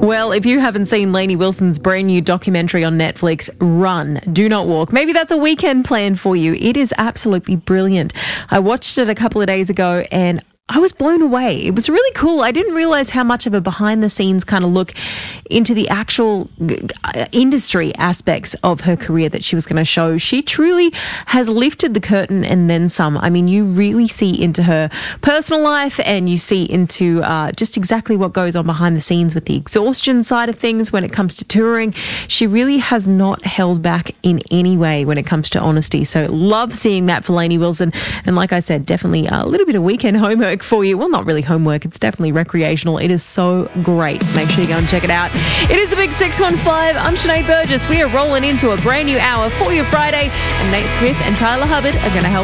Well, if you haven't seen Lainey Wilson's brand new documentary on Netflix, Run, Do Not Walk, maybe that's a weekend plan for you. It is absolutely brilliant. I watched it a couple of days ago and I was blown away. It was really cool. I didn't realize how much of a behind the scenes kind of look into the actual industry aspects of her career that she was going to show. She truly has lifted the curtain and then some. I mean, you really see into her personal life and you see into just exactly what goes on behind the scenes with the exhaustion side of things when it comes to touring. She really has not held back in any way when it comes to honesty. So love seeing that for Lainey Wilson. And like I said, definitely a little bit of weekend homework for you. Well, not really homework. It's definitely recreational. It is so great. Make sure you go and check it out. It is the Big 615. I'm Sinead Burgess. We are rolling into a brand new hour for your Friday, and Nate Smith and Tyler Hubbard are going to help